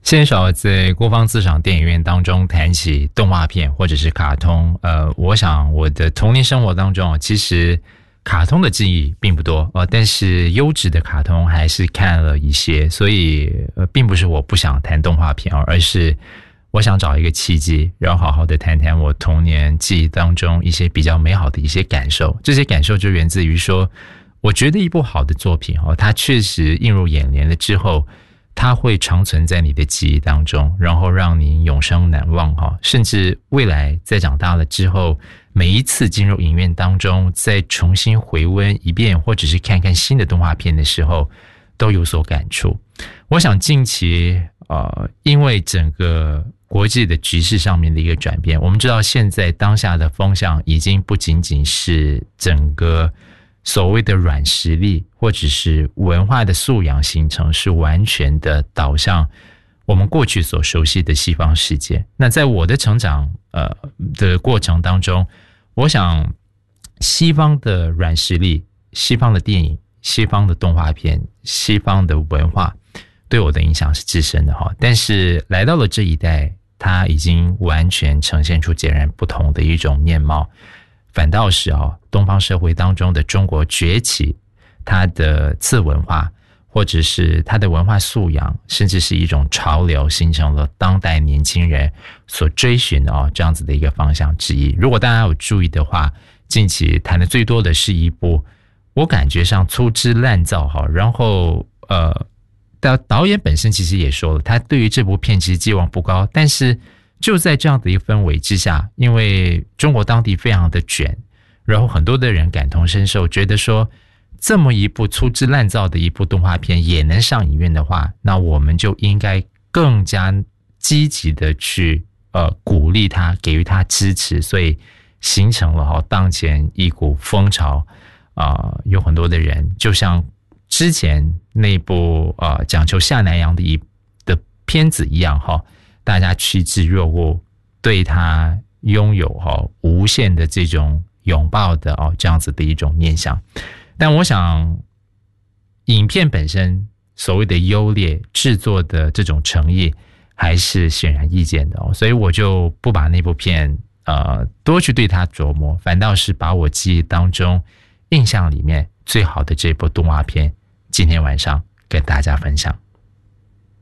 鲜少在国防自赏电影院当中谈起动画片或者是卡通，我想我的童年生活当中，其实卡通的记忆并不多，但是优质的卡通还是看了一些，所以并不是我不想谈动画片，而是我想找一个契机，然后好好的谈谈我童年记忆当中一些比较美好的一些感受。这些感受就源自于说，我觉得一部好的作品，它确实映入眼帘了之后，它会长存在你的记忆当中，然后让你永生难忘，甚至未来在长大了之后，每一次进入影院当中，再重新回温一遍，或者是看看新的动画片的时候，都有所感触。我想近期因为整个国际的局势上面的一个转变，我们知道现在当下的风向已经不仅仅是整个所谓的软实力或者是文化的素养形成，是完全的导向我们过去所熟悉的西方世界。那在我的成长的过程当中，我想西方的软实力、西方的电影、西方的动画片、西方的文化对我的影响是至深的，但是来到了这一代，它已经完全呈现出截然不同的一种面貌。反倒是东方社会当中的中国崛起，它的次文化或者是它的文化素养，甚至是一种潮流，形成了当代年轻人所追寻的这样子的一个方向之一。如果大家有注意的话，近期谈的最多的是一部我感觉上粗制滥造，然后导演本身其实也说了，他对于这部片其实寄望不高，但是就在这样的一个氛围之下，因为中国当地非常的卷，然后很多的人感同身受，觉得说这么一部粗制滥造的一部动画片也能上影院的话，那我们就应该更加积极的去鼓励他，给予他支持，所以形成了当前一股风潮。有很多的人就像之前那部讲求下南洋的片子一样，大家趋之若鹜，对他拥有无限的这种拥抱的这样子的一种面向。但我想影片本身所谓的优劣，制作的这种诚意还是显然易见的，所以我就不把那部片多去对它琢磨，反倒是把我记忆当中印象里面最好的这部动画片今天晚上跟大家分享。